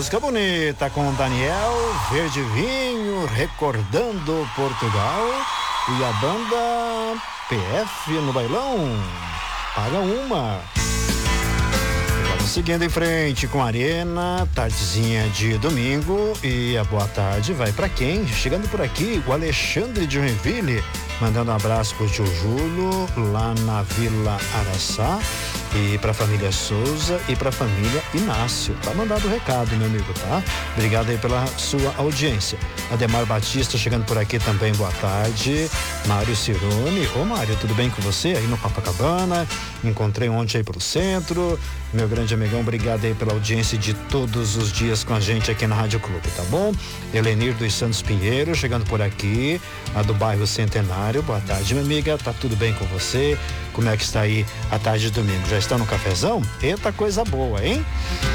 música bonita com Daniel, Verde Vinho, recordando Portugal. E a banda PF no bailão, paga uma. Vamos seguindo em frente com a Arena, tardezinha de domingo. E a boa tarde vai para quem? Chegando por aqui, o Alexandre de Joinville, mandando um abraço pro tio Júlio, lá na Vila Araçá. E pra família Souza e pra família Inácio. Tá mandado o recado, meu amigo, tá? Obrigado aí pela sua audiência. Ademar Batista chegando por aqui também, boa tarde. Mário Cirone. Ô Mário, tudo bem com você? Aí no Copacabana. Encontrei ontem aí pro centro. Meu grande amigão, obrigado aí pela audiência de todos os dias com a gente aqui na Rádio Clube, tá bom? Helenir dos Santos Pinheiro chegando por aqui, a do bairro Centenário. Boa tarde, minha amiga. Tá tudo bem com você? Como é que está aí a tarde de domingo? Já está no cafezão? Eita, coisa boa, hein?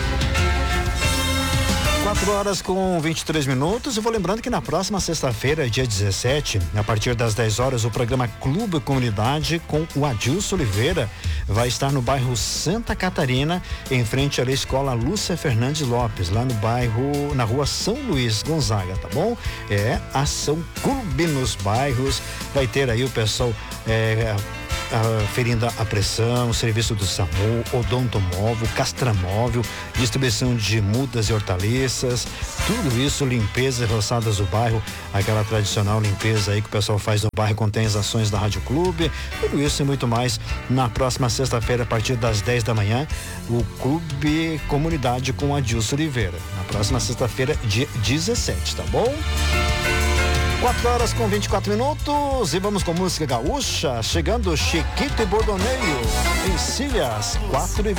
4h23. E vou lembrando que na próxima sexta-feira, dia 17, a partir das 10 horas, o programa Clube Comunidade com o Adilson Oliveira vai estar no bairro Santa Catarina, em frente à Escola Lúcia Fernandes Lopes, lá no bairro, na rua São Luís Gonzaga, tá bom? É ação Clube nos bairros. Vai ter aí o pessoal ferindo a pressão, serviço do SAMU, odontomóvel, castramóvel, distribuição de mudas e hortaliças, tudo isso, limpeza e roçadas do bairro, aquela tradicional limpeza aí que o pessoal faz no bairro, contém as ações da Rádio Clube, tudo isso e muito mais na próxima sexta-feira, a partir das 10 da manhã, o Clube Comunidade com Adilson Oliveira, na próxima sexta-feira, dia 17, tá bom? 4h24 e vamos com música gaúcha, chegando Chiquito e Bordoneio em Cílias, 4h20.